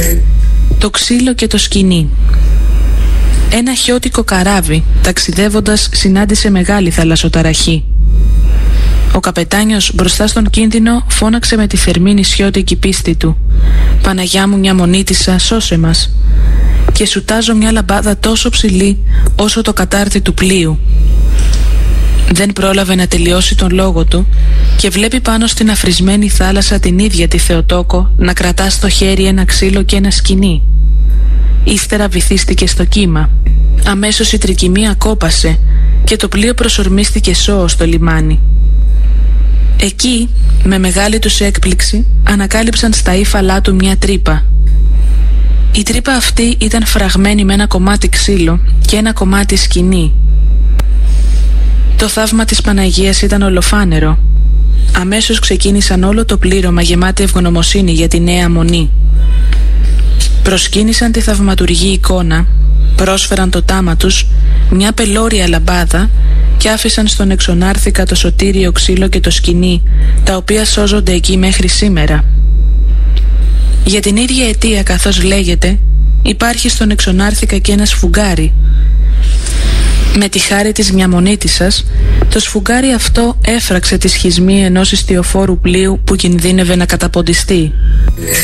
Το ξύλο και το σκοινί. Ένα χιώτικο καράβι, ταξιδεύοντας, συνάντησε μεγάλη θαλασσοταραχή. Ο καπετάνιος μπροστά στον κίνδυνο φώναξε με τη θερμή νησιώτικη πίστη του: «Παναγιά μου, μια μονίτισσα, σώσε μας!» Και σουτάζω μια λαμπάδα τόσο ψηλή όσο το κατάρτι του πλοίου. Δεν πρόλαβε να τελειώσει τον λόγο του και βλέπει πάνω στην αφρισμένη θάλασσα την ίδια τη Θεοτόκο να κρατά στο χέρι ένα ξύλο και ένα σκοινί. Ύστερα βυθίστηκε στο κύμα. Αμέσως η τρικυμία κόπασε και το πλοίο προσορμίστηκε σώο στο λιμάνι. Εκεί, με μεγάλη τους έκπληξη, ανακάλυψαν στα ύφαλά του μια τρύπα. Η τρύπα αυτή ήταν φραγμένη με ένα κομμάτι ξύλο και ένα κομμάτι σκοινί. Το θαύμα της Παναγίας ήταν ολοφάνερο. Αμέσως ξεκίνησαν όλο το πλήρωμα γεμάτη ευγνωμοσύνη για τη νέα μονή. Προσκύνησαν τη θαυματουργή εικόνα, πρόσφεραν το τάμα τους, μια πελώρια λαμπάδα και άφησαν στον εξονάρθηκα το σωτήριο ξύλο και το σκοινί, τα οποία σώζονται εκεί μέχρι σήμερα. Για την ίδια αιτία, καθώς λέγεται, υπάρχει στον εξονάρθηκα και ένα σφουγγάρι. Με τη χάρη της μιαμονίτισσας, το σφουγγάρι αυτό έφραξε τη σχισμή ενός ιστιοφόρου πλοίου που κινδύνευε να καταποντιστεί.